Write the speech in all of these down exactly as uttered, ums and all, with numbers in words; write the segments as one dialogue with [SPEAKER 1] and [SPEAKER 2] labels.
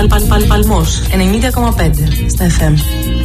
[SPEAKER 1] Παλ, παλ, παλ, Παλμός ενενήντα κόμμα πέντε στα εφ εμ.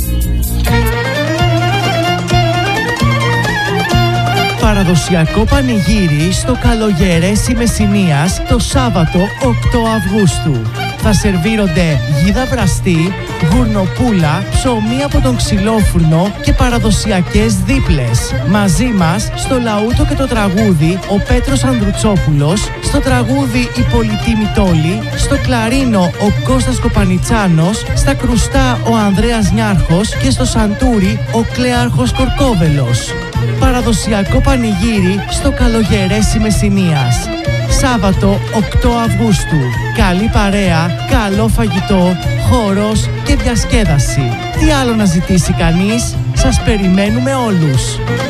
[SPEAKER 2] Παραδοσιακό πανηγύρι στο Καλογερέσι Μεσσηνίας το Σάββατο οκτώ Αυγούστου. Θα σερβίρονται γίδα βραστή, γουρνοπούλα, ψωμί από τον ξυλόφουρνο και παραδοσιακές δίπλες. Μαζί μας στο λαούτο και το τραγούδι ο Πέτρος Ανδρουτσόπουλος, στο τραγούδι η Πολιτή Μητόλη, στο κλαρίνο ο Κώστας Κοπανιτσάνος, στα κρουστά ο Ανδρέας Νιάρχος και στο σαντούρι ο Κλέαρχος Κορκόβελος. Παραδοσιακό πανηγύρι στο Καλογερέσι Μεσσηνίας. Σάββατο οκτώ Αυγούστου. Καλή παρέα, καλό φαγητό, χορός και διασκέδαση. Τι άλλο να ζητήσει κανείς, σας περιμένουμε όλους.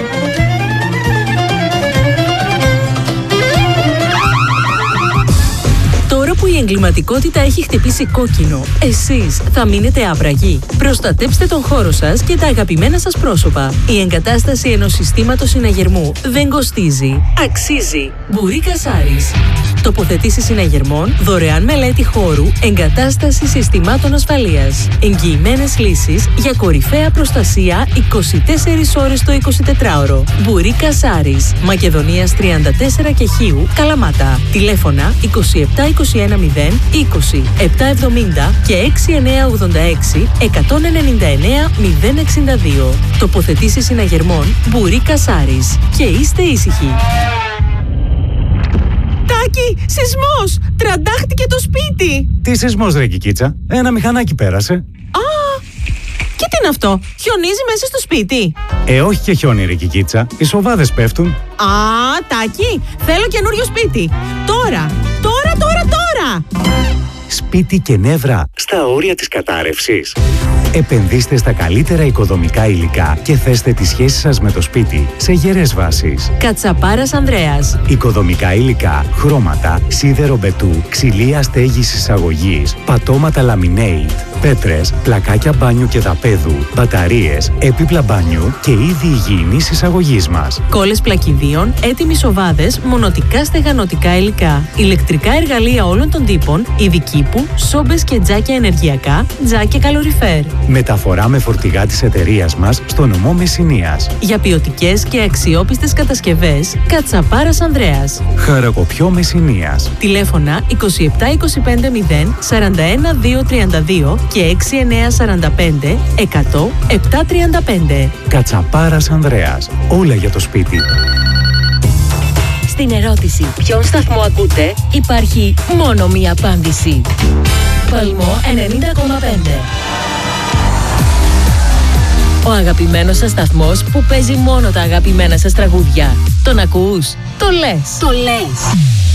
[SPEAKER 3] Τώρα που η εγκληματικότητα έχει χτυπήσει κόκκινο, εσείς θα μείνετε άβραγοι. Προστατέψτε τον χώρο σας και τα αγαπημένα σας πρόσωπα. Η εγκατάσταση ενός συστήματος συναγερμού δεν κοστίζει. Αξίζει. Μπουρίκα Σάρις. Τοποθετήσεις συναγερμών, δωρεάν μελέτη χώρου, εγκατάσταση συστημάτων ασφαλείας. Εγγυημένες λύσεις για κορυφαία προστασία είκοσι τέσσερις ώρες το εικοσιτετράωρο. Μπουρίκα Σάρις. Μακεδονίας τριάντα τέσσερα και Χίου, Καλαμάτα. Τηλέφωνα είκοσι επτά είκοσι ένα μηδέν είκοσι επτά εβδομήντα και έξι εννιά ογδόντα έξι εκατόν ενενήντα εννέα μηδέν εξήντα δύο. Τοποθετήσεις συναγερμών Μπουρίκα Σάρις. Και είστε ήσυχοι.
[SPEAKER 4] Τάκη, σεισμός! Τραντάχτηκε το σπίτι!
[SPEAKER 5] Τι σεισμός ρε Κικίτσα, ένα μηχανάκι πέρασε.
[SPEAKER 4] Α, και τι είναι αυτό, χιονίζει μέσα στο σπίτι?
[SPEAKER 5] Ε, όχι και χιόνι ρε Κικίτσα, οι σοβάδες πέφτουν.
[SPEAKER 4] Α, Τάκη, θέλω καινούριο σπίτι. Τώρα, τώρα, τώρα, τώρα!
[SPEAKER 5] Σπίτι και νεύρα στα όρια της κατάρρευσης. Επενδύστε στα καλύτερα οικοδομικά υλικά και θέστε τη σχέση σας με το σπίτι σε γερές βάσεις.
[SPEAKER 3] Κατσαπάρας Ανδρέας.
[SPEAKER 5] Οικοδομικά υλικά, χρώματα, σίδερο μπετού, ξυλία στέγης εισαγωγής, πατώματα λαμινέιτ, πέτρες, πλακάκια μπάνιου και δαπέδου, μπαταρίες, έπιπλα μπάνιου και είδη υγιεινής εισαγωγής μας.
[SPEAKER 3] Κόλλες πλακιδίων, έτοιμοι σοβάδες, μονοτικά στεγανοτικά υλικά, ηλεκτρικά εργαλεία όλων των τύπων, ειδική που, σόμπες και τζάκια ενεργειακά, τζάκια καλοριφέρ.
[SPEAKER 5] Μεταφορά με φορτηγά της εταιρείας μας στο νομό Μεσσηνίας.
[SPEAKER 3] Για ποιοτικές και αξιόπιστες κατασκευές, Κατσαπάρας Ανδρέας.
[SPEAKER 5] Χαρακοπιό Μεσσηνίας.
[SPEAKER 3] Τηλέφωνα είκοσι επτά είκοσι πέντε μηδέν σαράντα ένα δύο τριάντα δύο και έξι εννιά σαράντα πέντε εκατό επτά τριάντα πέντε.
[SPEAKER 5] Κατσαπάρας Ανδρέας. Όλα για το σπίτι.
[SPEAKER 3] Στην ερώτηση ποιον σταθμό ακούτε, υπάρχει μόνο μία απάντηση. Παλμό ενενήντα κόμμα πέντε. Ο αγαπημένος σας σταθμός που παίζει μόνο τα αγαπημένα σας τραγούδια. Τον ακούς? Το λες. Το λες.